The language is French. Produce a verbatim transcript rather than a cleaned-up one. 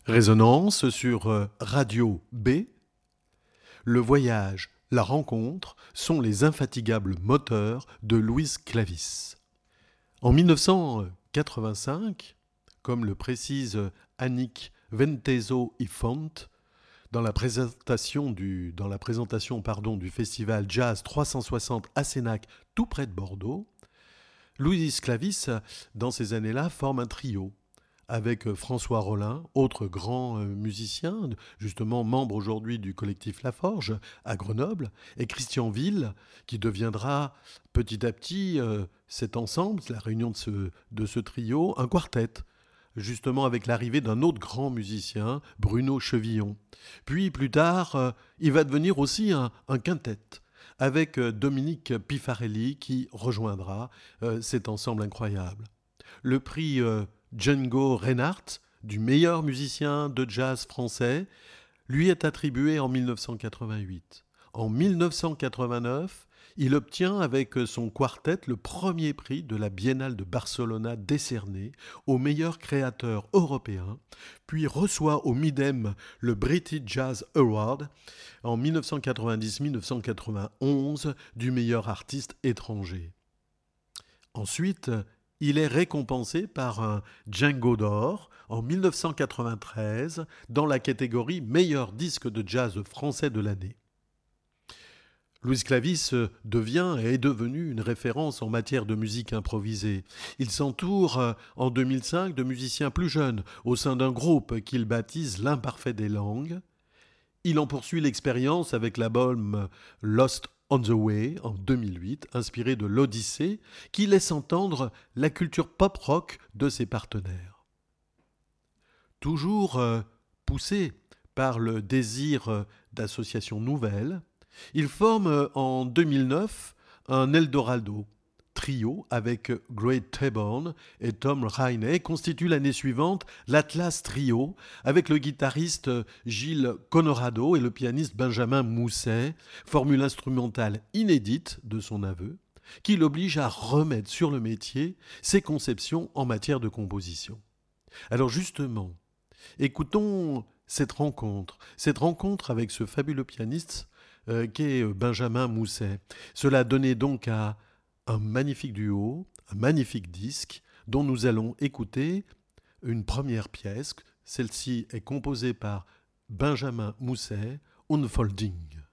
Résonance sur euh, Radio B. Le voyage, la rencontre sont les infatigables moteurs de Luis Clavis. En mille neuf cent quatre-vingt-cinq, comme le précise Annick Venteso y Font, dans la présentation du, dans la présentation, pardon, du festival Jazz trois cent soixante à Sénac, tout près de Bordeaux, Luis Clavis, dans ces années-là, forme un trio avec François Rollin, autre grand euh, musicien, justement membre aujourd'hui du collectif La Forge à Grenoble, et Christian Ville, qui deviendra petit à petit euh, cet ensemble, la réunion de ce, de ce trio, un quartet, justement avec l'arrivée d'un autre grand musicien, Bruno Chevillon. Puis plus tard, euh, il va devenir aussi un, un quintet, avec euh, Dominique Pifarelli qui rejoindra euh, cet ensemble incroyable. Le prix euh, Django Reinhardt, du meilleur musicien de jazz français, lui est attribué en mille neuf cent quatre-vingt-huit. En mille neuf cent quatre-vingt-neuf, il obtient avec son quartet le premier prix de la Biennale de Barcelona décerné au meilleur créateur européen, puis reçoit au Midem le British Jazz Award en mille neuf cent quatre-vingt-dix mille neuf cent quatre-vingt-onze du meilleur artiste étranger. Ensuite, il est récompensé par un Django d'or en mille neuf cent quatre-vingt-treize dans la catégorie meilleur disque de jazz français de l'année. Luis Clavis devient et est devenu une référence en matière de musique improvisée. Il s'entoure en deux mille cinq de musiciens plus jeunes au sein d'un groupe qu'il baptise l'Imparfait des langues. Il en poursuit l'expérience avec l'album Lost on the Way en deux mille huit, inspiré de l'Odyssée, qui laisse entendre la culture pop-rock de ses partenaires. Toujours euh, poussé par le désir euh, d'associations nouvelles, il forme euh, en deux mille neuf un Eldorado trio avec Great Taborn et Tom Rainey constitue l'année suivante l'Atlas Trio avec le guitariste Gilles Conorado et le pianiste Benjamin Mousset, formule instrumentale inédite de son aveu, qui l'oblige à remettre sur le métier ses conceptions en matière de composition. Alors justement, écoutons cette rencontre, cette rencontre avec ce fabuleux pianiste euh, qu'est Benjamin Mousset. Cela donnait donc à un magnifique duo, un magnifique disque dont nous allons écouter une première pièce. Celle-ci est composée par Benjamin Mousset, Unfolding.